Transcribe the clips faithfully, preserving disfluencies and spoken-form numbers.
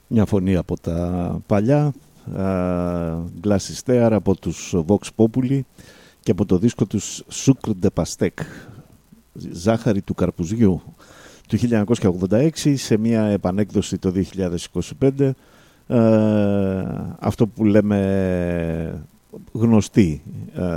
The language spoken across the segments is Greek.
Μια φωνή από τα παλιά, Glasses Tear από τους Vox Populi και από το δίσκο τους Sucre de Pastèque, ζάχαρη του καρπουζιού, του χίλια εννιακόσια ογδόντα έξι, σε μια επανέκδοση το δύο χιλιάδες είκοσι πέντε. ε, αυτό που λέμε γνωστοί ε,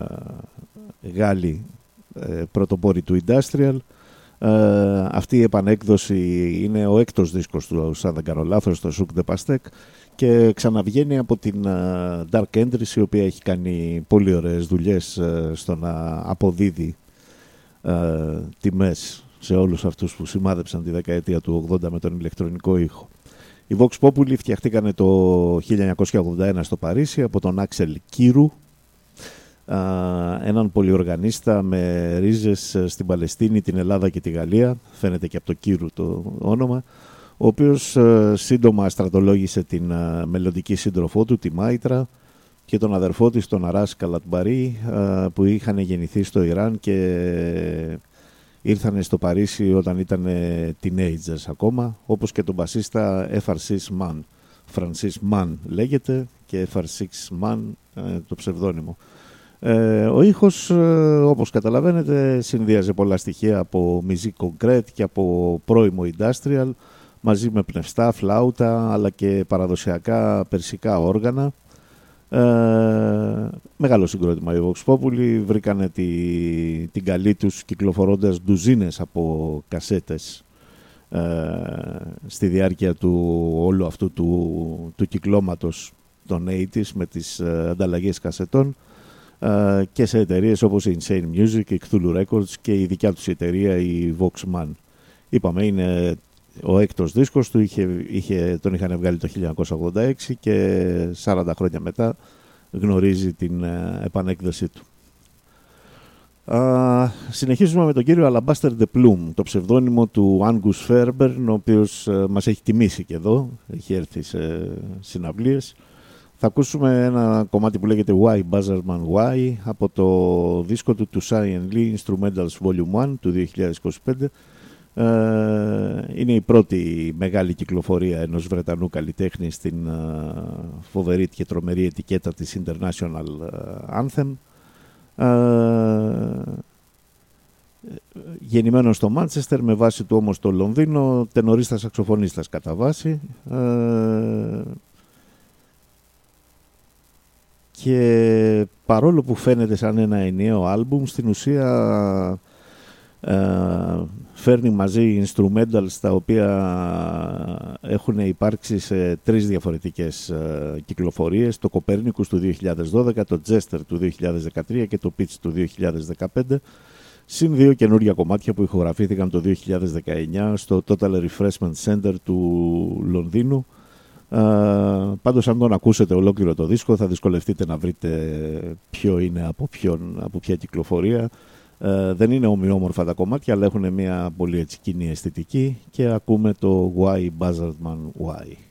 Γάλλοι ε, πρωτοπόροι του Industrial. Ε, αυτή η επανέκδοση είναι ο έκτος δίσκος του, σαν δεν κάνω λάθος, το Sucre de Pastèque, και ξαναβγαίνει από την uh, Dark Entries, η οποία έχει κάνει πολύ ωραίες δουλειές uh, στο να αποδίδει uh, τιμές σε όλους αυτούς που σημάδεψαν τη δεκαετία του ογδόντα με τον ηλεκτρονικό ήχο. Οι Vox Populi φτιαχτήκανε το χίλια εννιακόσια ογδόντα ένα στο Παρίσι από τον Άξελ Κύρου, Uh, έναν πολυοργανίστα με ρίζες στην Παλαιστίνη, την Ελλάδα και τη Γαλλία, φαίνεται και από το Κύρου το όνομα, ο οποίος uh, σύντομα στρατολόγησε την uh, μελλοντική σύντροφό του, τη Μάιτρα, και τον αδερφό της, τον Αράς Καλατμπαρί, uh, που είχαν γεννηθεί στο Ιράν και ήρθαν στο Παρίσι όταν ήταν teenagers ακόμα, όπως και τον μπασίστα εφ αρ εξ Man, Francis Mann λέγεται, και εφ αρ εξ Man uh, το ψευδόνυμο. Ε, ο ήχος, ε, όπως καταλαβαίνετε, συνδύαζε πολλά στοιχεία από musique concrète και από πρώιμο industrial, μαζί με πνευστά, φλάουτα, αλλά και παραδοσιακά περσικά όργανα. Ε, μεγάλο συγκρότημα οι Vox Populi, βρήκανε τη, την καλή τους κυκλοφορώντας ντουζίνες από κασέτες ε, στη διάρκεια του όλου αυτού του, του κυκλώματος των ογδόντα με τις ε, ανταλλαγές κασετών, Uh, και σε εταιρείες όπως η Insane Music, η Cthulhu Records και η δικιά τους εταιρεία, η Voxman. Είπαμε, είναι ο έκτος δίσκος του, είχε, είχε, τον είχαν βγάλει το χίλια εννιακόσια ογδόντα έξι και σαράντα χρόνια μετά γνωρίζει την uh, επανέκδοση του. Uh, συνεχίζουμε με τον κύριο Alabaster de Plume, το ψευδόνυμο του Angus Fairbairn, ο οποίος uh, μας έχει τιμήσει και εδώ, έχει έρθει σε συναυλίες. Θα ακούσουμε ένα κομμάτι που λέγεται Why Buzzardman Why από το δίσκο του του Cyan Lee Instrumentals Volume ένα του δύο χιλιάδες είκοσι πέντε. Είναι η πρώτη μεγάλη κυκλοφορία ενός Βρετανού καλλιτέχνη στην φοβερή και τρομερή ετικέτα της International Anthem. Γεννημένος στο Μάντσεστερ, με βάση του όμως το Λονδίνο, τενορίστας σαξοφωνίστας κατά βάση. Και παρόλο που φαίνεται σαν ένα ενιαίο άλμπουμ, στην ουσία ε, φέρνει μαζί instrumentals τα οποία έχουν υπάρξει σε τρεις διαφορετικές ε, κυκλοφορίες: το Copernicus του δύο χιλιάδες δώδεκα, το Jester του δύο χιλιάδες δεκατρία και το Pitch του δύο χιλιάδες δεκαπέντε, συν δύο καινούργια κομμάτια που ηχογραφήθηκαν το δύο χιλιάδες δεκαεννιά στο Total Refreshment Center του Λονδίνου. Uh, πάντως, αν τον ακούσετε ολόκληρο το δίσκο, θα δυσκολευτείτε να βρείτε ποιο είναι από, ποιον, από ποια κυκλοφορία. Uh, δεν είναι ομοιόμορφα τα κομμάτια, αλλά έχουν μια πολύ έτσι κοινή αισθητική, και ακούμε το Why Buzzardman Why.